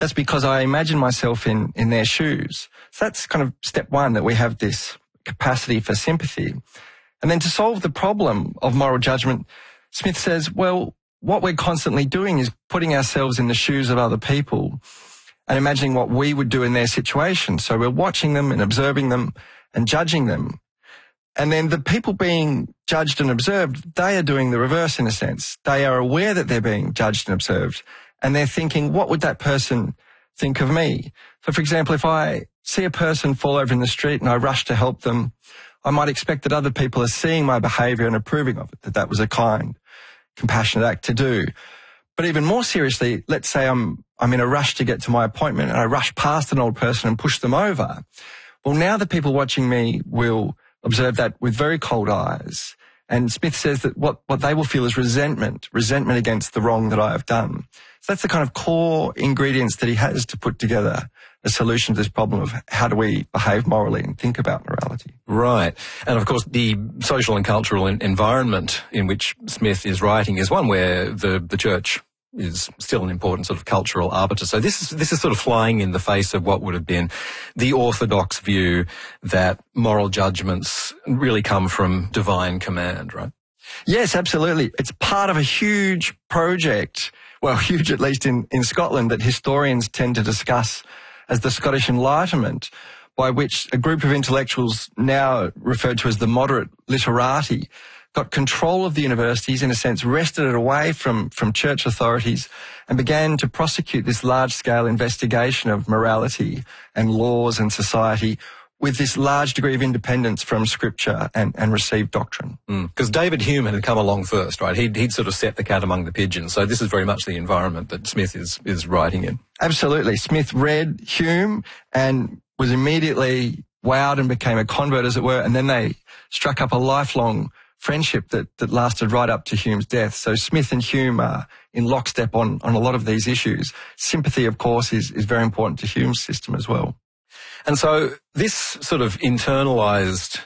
That's because I imagine myself in their shoes. So that's kind of step one, that we have this capacity for sympathy. And then to solve the problem of moral judgment, Smith says, well, what we're constantly doing is putting ourselves in the shoes of other people and imagining what we would do in their situation. So we're watching them and observing them and judging them. And then the people being judged and observed, they are doing the reverse in a sense. They are aware that they're being judged and observed, and they're thinking, what would that person think of me? So, for example, if I see a person fall over in the street and I rush to help them, I might expect that other people are seeing my behaviour and approving of it, that that was a kind, compassionate act to do. But even more seriously, let's say I'm in a rush to get to my appointment and I rush past an old person and push them over. Well, now the people watching me will observe that with very cold eyes. And Smith says that what they will feel is resentment against the wrong that I have done. So that's the kind of core ingredients that he has to put together a solution to this problem of how do we behave morally and think about morality. Right. And of course, the social and cultural environment in which Smith is writing is one where the church is still an important sort of cultural arbiter. So this is sort of flying in the face of what would have been the orthodox view that moral judgments really come from divine command, right? Yes, absolutely. It's part of a huge project, well, huge at least in Scotland, that historians tend to discuss as the Scottish Enlightenment, by which a group of intellectuals, now referred to as the moderate literati, got control of the universities, in a sense, wrested it away from church authorities and began to prosecute this large-scale investigation of morality and laws and society with this large degree of independence from scripture and received doctrine. Because David Hume had come along first, right? He'd sort of set the cat among the pigeons. So this is very much the environment that Smith is writing in. Absolutely. Smith read Hume and was immediately wowed and became a convert, as it were, and then they struck up a lifelong friendship that lasted right up to Hume's death. So Smith and Hume are in lockstep on a lot of these issues. Sympathy, of course, is very important to Hume's system as well. And so this sort of internalized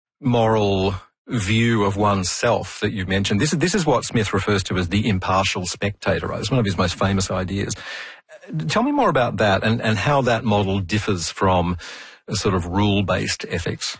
moral view of oneself that you've mentioned, this is what Smith refers to as the impartial spectator, right? It's one of his most famous ideas. Tell me more about that and how that model differs from a sort of rule-based ethics.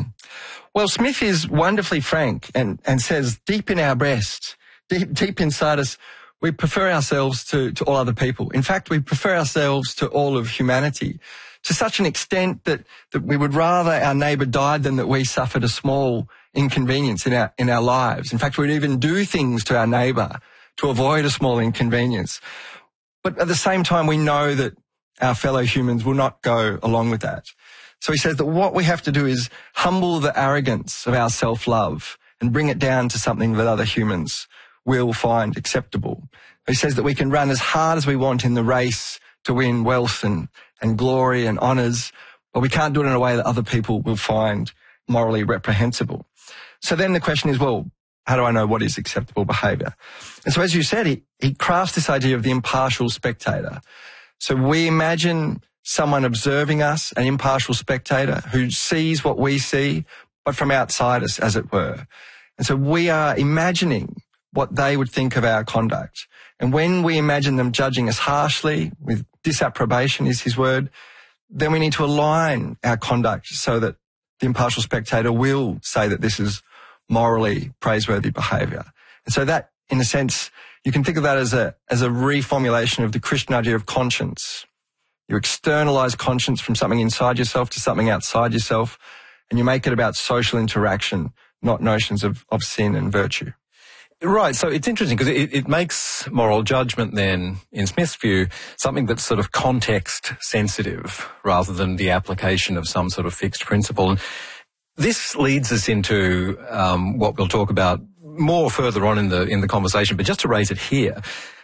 Well, Smith is wonderfully frank and says deep in our breast, deep inside us, we prefer ourselves to all other people. In fact, we prefer ourselves to all of humanity, to such an extent that we would rather our neighbour died than that we suffered a small inconvenience in our lives. In fact, we'd even do things to our neighbour to avoid a small inconvenience. But at the same time, we know that our fellow humans will not go along with that. So he says that what we have to do is humble the arrogance of our self-love and bring it down to something that other humans will find acceptable. He says that we can run as hard as we want in the race to win wealth and glory and honours, but we can't do it in a way that other people will find morally reprehensible. So then the question is, well, how do I know what is acceptable behaviour? And so as you said, he crafts this idea of the impartial spectator. So we imagine someone observing us, an impartial spectator who sees what we see, but from outside us, as it were. And so we are imagining what they would think of our conduct. And when we imagine them judging us harshly, with disapprobation is his word, then we need to align our conduct so that the impartial spectator will say that this is morally praiseworthy behaviour. And so that, in a sense, you can think of that as a reformulation of the Christian idea of conscience. You externalise conscience from something inside yourself to something outside yourself, and you make it about social interaction, not notions of sin and virtue. Right, so it's interesting because it makes moral judgment then, in Smith's view, something that's sort of context sensitive rather than the application of some sort of fixed principle. And this leads us into what we'll talk about more further on in the conversation, but just to raise it here,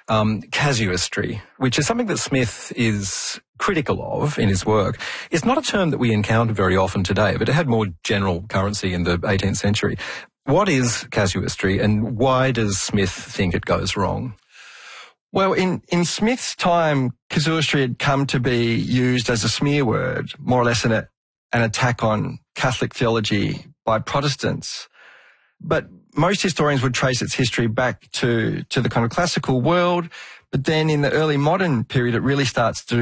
casuistry, which is something that Smith is critical of in his work. It's not a term that we encounter very often today, but it had more general currency in the 18th century. What is casuistry and why does Smith think it goes wrong? Well, in Smith's time, casuistry had come to be used as a smear word, more or less an attack on Catholic theology by Protestants. But most historians would trace its history back to the kind of classical world. But then in the early modern period, it really starts to